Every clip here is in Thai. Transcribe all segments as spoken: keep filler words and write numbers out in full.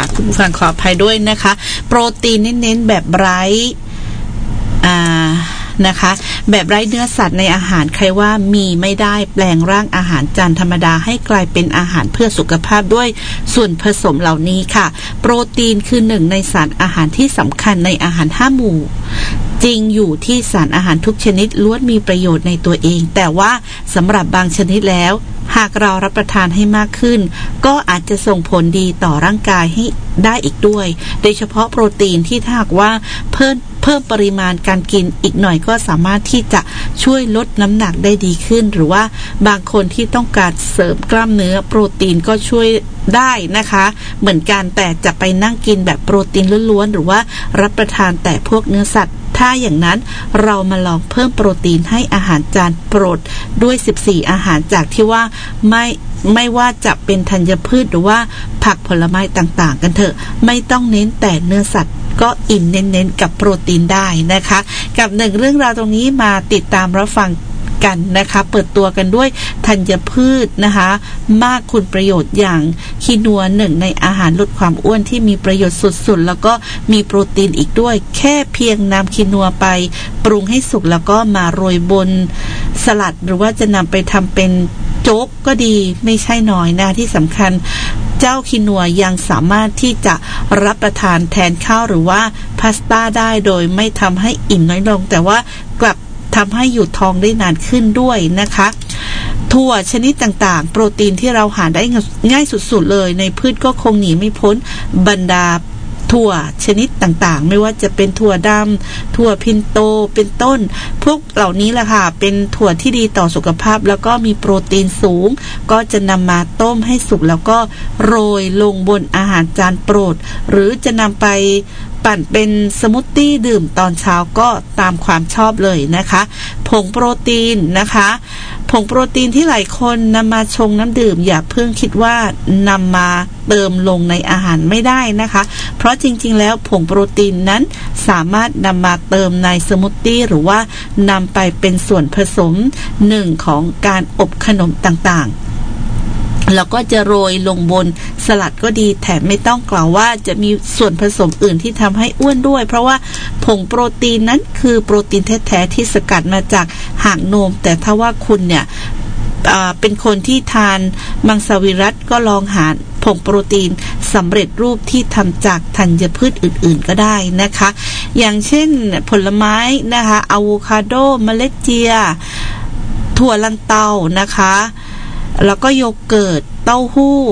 คุณผู้ฟังขออภัยด้วยนะคะโปรตีนเน้นๆแบบไร้อ่านะคะแบบไร้เนื้อสัตว์ในอาหารใครว่ามีไม่ได้แปลงร่างอาหารจานธรรมดาให้กลายเป็นอาหารเพื่อสุขภาพด้วยส่วนผสมเหล่านี้ค่ะโปรตีนคือหนึ่งในสารอาหารที่สำคัญในอาหารห้าหมู่จริงอยู่ที่สารอาหารทุกชนิดล้วนมีประโยชน์ในตัวเองแต่ว่าสำหรับบางชนิดแล้วหากเรารับประทานให้มากขึ้นก็อาจจะส่งผลดีต่อร่างกายให้ได้อีกด้วยโดยเฉพาะโปรตีนที่ถ้าหากว่าเพิ่มเพิ่มปริมาณการกินอีกหน่อยก็สามารถที่จะช่วยลดน้ำหนักได้ดีขึ้นหรือว่าบางคนที่ต้องการเสริมกล้ามเนื้อโปรตีนก็ช่วยได้นะคะเหมือนกันแต่จะไปนั่งกินแบบโปรตีนล้วนๆหรือว่ารับประทานแต่พวกเนื้อสัตว์ถ้าอย่างนั้นเรามาลองเพิ่มโปรตีนให้อาหารจานโปรดด้วยสิบสี่อาหารจากที่ว่าไม่ไม่ว่าจะเป็นธัญพืชหรือว่าผักผลไม้ต่างๆกันเถอะไม่ต้องเน้นแต่เนื้อสัตว์ก็อิ่มเน้นๆกับโปรตีนได้นะคะกับหนึ่งเรื่องราวตรงนี้มาติดตามรับฟังกันนะคะเปิดตัวกันด้วยธัญพืชนะคะมากคุณประโยชน์อย่างคีนัวหนึ่งในอาหารลดความอ้วนที่มีประโยชน์สุดๆแล้วก็มีโปรตีนอีกด้วยแค่เพียงนำคีนัวไปปรุงให้สุกแล้วก็มาโรยบนสลัดหรือว่าจะนำไปทำเป็นโจ๊กก็ดีไม่ใช่น้อยนะที่สำคัญเจ้าคีนัวยังสามารถที่จะรับประทานแทนข้าวหรือว่าพาสต้าได้โดยไม่ทำให้อิ่มน้อยลงแต่ว่ากลับทำให้อยู่ท้องได้นานขึ้นด้วยนะคะถั่วชนิดต่างๆโปรตีนที่เราหาได้ง่ายสุดๆเลยในพืชก็คงหนีไม่พ้นบรรดาถั่วชนิดต่างๆไม่ว่าจะเป็นถั่วดำถั่วพินโตเป็นต้นพวกเหล่านี้แหละค่ะเป็นถั่วที่ดีต่อสุขภาพแล้วก็มีโปรตีนสูงก็จะนำมาต้มให้สุกแล้วก็โรยลงบนอาหารจานโปรดหรือจะนำไปปั่นเป็นสมูทตี้ดื่มตอนเช้าก็ตามความชอบเลยนะคะผงโปรตีนนะคะผงโปรตีนที่หลายคนนำมาชงน้ำดื่มอย่าเพิ่งคิดว่านำมาเติมลงในอาหารไม่ได้นะคะเพราะจริงๆแล้วผงโปรตีนนั้นสามารถนำมาเติมในสมูทตี้หรือว่านำไปเป็นส่วนผสมหนึ่งของการอบขนมต่างๆแล้วก็จะโรยลงบนสลัดก็ดีแถมไม่ต้องกล่าวว่าจะมีส่วนผสมอื่นที่ทำให้อ้วนด้วยเพราะว่าผงโปรตีนนั้นคือโปรตีนแท้ๆที่สกัดมาจากหางนมแต่ถ้าว่าคุณเนี่ยเป็นคนที่ทานมังสวิรัติก็ลองหาผงโปรตีนสำเร็จรูปที่ทำจากธัญพืชอื่นๆก็ได้นะคะอย่างเช่นผลไม้นะคะอะโวคาโดเมล็ดเจียถั่วลันเตานะคะแล้วก็โยเกิร์ตเต้าหู้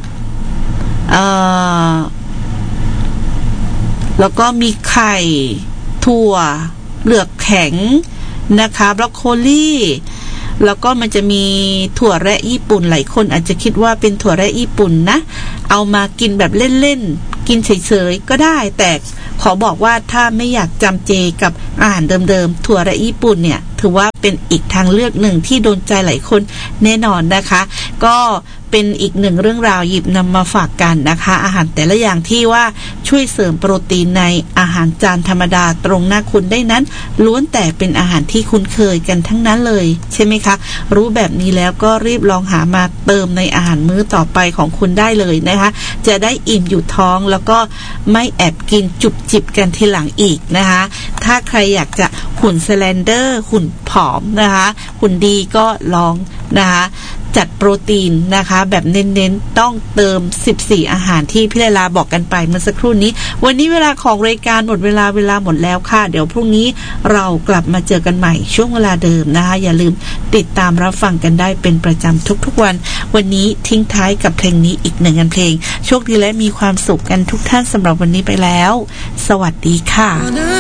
แล้วก็มีไข่ถั่วเปลือกแข็งนะคะบรอกโคลีแล้วก็มันจะมีถั่วแระญี่ปุ่นหลายคนอาจจะคิดว่าเป็นถั่วแระญี่ปุ่นนะเอามากินแบบเล่นๆกินเฉยๆก็ได้แต่ขอบอกว่าถ้าไม่อยากจำเจกับอาหารเดิมๆถั่วแระญี่ปุ่นเนี่ยถือว่าเป็นอีกทางเลือกหนึ่งที่โดนใจหลายคนแน่นอนนะคะก็เป็นอีกหนึ่งเรื่องราวหยิบนำมาฝากกันนะคะอาหารแต่ละอย่างที่ว่าช่วยเสริมโปรตีนในอาหารจานธรรมดาตรงหน้าคุณได้นั้นล้วนแต่เป็นอาหารที่คุ้นเคยกันทั้งนั้นเลยใช่ไหมคะรู้แบบนี้แล้วก็รีบลองหามาเติมในอาหารมื้อต่อไปของคุณได้เลยนะคะจะได้อิ่มอยู่ท้องแล้วก็ไม่แอบกินจุบจิบกันทีหลังอีกนะคะถ้าใครอยากจะหุ่นสแลนเดอร์หุ่นผอมนะคะหุ่นดีก็ลองนะคะจัดโปรตีนนะคะแบบเน้นๆต้องเติมสิบสี่อาหารที่พี่เลลาบอกกันไปเมื่อสักครู่นี้วันนี้เวลาของรายการหมดเวลาเวลาหมดแล้วค่ะเดี๋ยวพรุ่งนี้เรากลับมาเจอกันใหม่ช่วงเวลาเดิมนะคะอย่าลืมติดตามรับฟังกันได้เป็นประจำทุกๆวันวันนี้ทิ้งท้ายกับเพลงนี้อีกหนึ่งงานเพลงโชคดีและมีความสุขกันทุกท่านสำหรับวันนี้ไปแล้วสวัสดีค่ะ